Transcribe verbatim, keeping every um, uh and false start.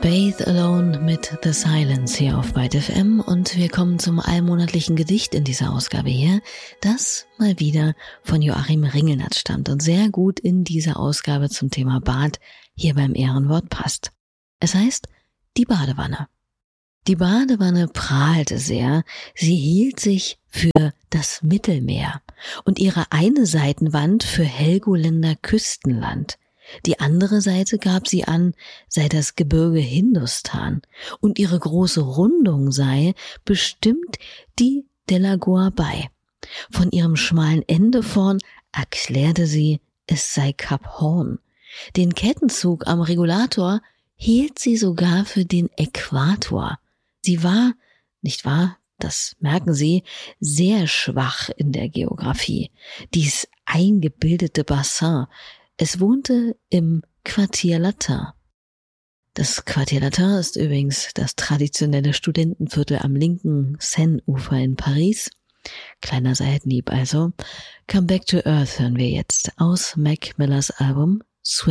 Bathe Alone mit The Silence hier auf Byte F M und wir kommen zum allmonatlichen Gedicht in dieser Ausgabe hier, das mal wieder von Joachim Ringelnatz stammt und sehr gut in dieser Ausgabe zum Thema Bad hier beim Ehrenwort passt. Es heißt Die Badewanne. Die Badewanne prahlte sehr, sie hielt sich für das Mittelmeer und ihre eine Seitenwand für Helgoländer Küstenland. Die andere Seite gab sie an, sei das Gebirge Hindustan und ihre große Rundung sei bestimmt die Delagoa Bay. Von ihrem schmalen Ende vorn erklärte sie, es sei Kap Horn. Den Kettenzug am Regulator hielt sie sogar für den Äquator. Sie war, nicht wahr, das merken Sie, sehr schwach in der Geografie. Dies eingebildete Bassin, es wohnte im Quartier Latin. Das Quartier Latin ist übrigens das traditionelle Studentenviertel am linken Seine-Ufer in Paris. Kleiner Seitenhieb also. Come Back to Earth hören wir jetzt aus Mac Millers Album